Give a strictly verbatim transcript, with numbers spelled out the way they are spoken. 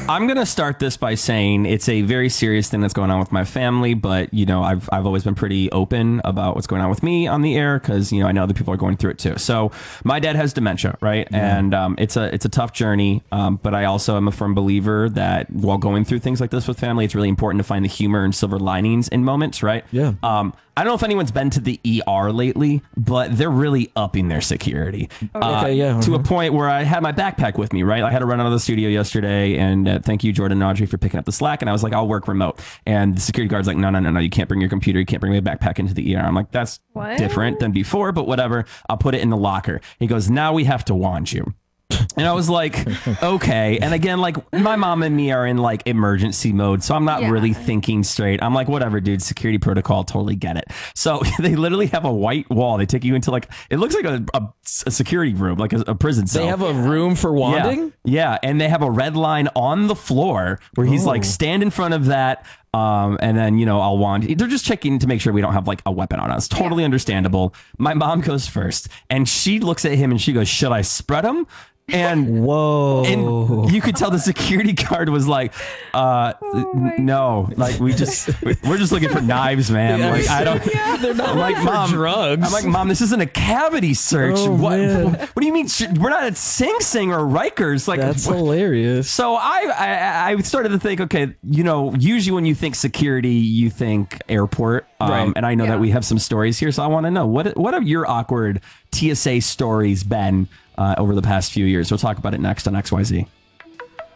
I'm going to start this by saying it's a very serious thing that's going on with my family, but, you know, I've, I've always been pretty open about what's going on with me on the air because, you know, I know other people are going through it too. So my dad has dementia, right? Yeah. And um, it's a it's a tough journey, um, but I also am a firm believer that while going through things like this with family, it's really important to find the humor and silver linings in moments, right? Yeah. Um, I don't know if anyone's been to the E R lately, but they're really upping their security okay, uh, yeah, to a uh-huh. point where I had my backpack with me, right? I had to run out of the studio yesterday, and uh, thank you, Jordan and Audrey, for picking up the slack. And I was like, I'll work remote. And the security guard's like, no, no, no, no, you can't bring your computer. You can't bring my backpack into the E R. I'm like, that's what? different than before, but whatever. I'll put it in the locker. He goes, now we have to wand you. And I was like, okay. And again, like my mom and me are in like emergency mode. So I'm not Yeah. really thinking straight. I'm like, whatever, dude, security protocol, totally get it. So they literally have a white wall. They take you into like, it looks like a, a, a security room, like a, a prison cell. They have a room for wanding? Yeah. yeah. And they have a red line on the floor where he's Oh. like, stand in front of that. Um, and then, you know, I'll wand. They're just checking to make sure we don't have like a weapon on us. Totally understandable. My mom goes first and she looks at him and she goes, should I spread him? And whoa, and you could tell the security guard was like, uh, Oh no, like we just, we're just looking for knives, man. Yeah, like, I don't, yeah, they're not I'm like, for mom, drugs. I'm like, mom, this isn't a cavity search. Oh, what, man. what do you mean? We're not at Sing Sing or Rikers. Like, That's what? hilarious. So I, I I started to think, okay, you know, usually when you think security, you think airport. Um, Right. And I know Yeah. that we have some stories here. So I want to know, what what have your awkward T S A stories been uh, over the past few years? We'll talk about it next on X Y Z.